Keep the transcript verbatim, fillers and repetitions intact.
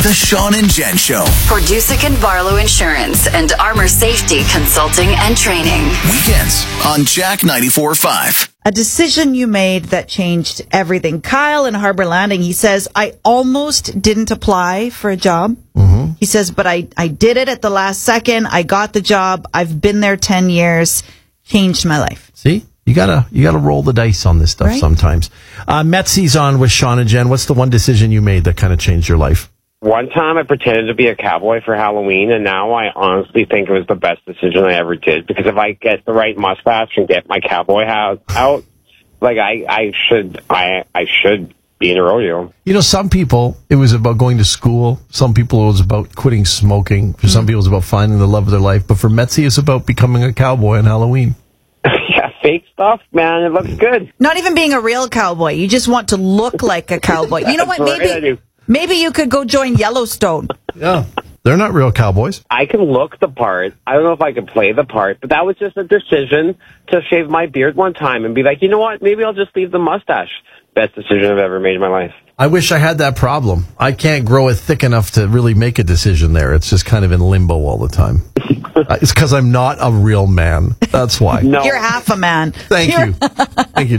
The Sean and Jen Show. For Dusick and Barlow Insurance and Armor Safety Consulting and Training. Weekends on Jack ninety-four point five. A decision you made that changed everything. Kyle in Harbor Landing, he says, I almost didn't apply for a job. Mm-hmm. He says, but I, I did it at the last second. I got the job. I've been there ten years. Changed my life. See? You gotta you gotta roll the dice on this stuff Right. sometimes. Uh, Metsy's on with Sean and Jen. What's the one decision you made that kind of changed your life? One time I pretended to be a cowboy for Halloween, and now I honestly think it was the best decision I ever did. Because if I get the right mustache and get my cowboy hat out, like I, I should, I, I should be in a rodeo. You know, some people, it was about going to school. Some people, it was about quitting smoking. For some people, it was about finding the love of their life. But for Metsy, it's about becoming a cowboy on Halloween. Yeah, fake stuff, man. It looks good. Not even being a real cowboy. You just want to look like a cowboy. You know what? That's right, I Maybe do. maybe you could go join Yellowstone. Yeah. They're not real cowboys. I can look the part. I don't know if I can play the part, but that was just a decision to shave my beard one time and be like, you know what? Maybe I'll just leave the mustache. Best decision I've ever made in my life. I wish I had that problem. I can't grow it thick enough to really make a decision there. It's just kind of in limbo all the time. Uh, it's because I'm not a real man. That's why. No. You're half a man. Thank You're- you. Thank you.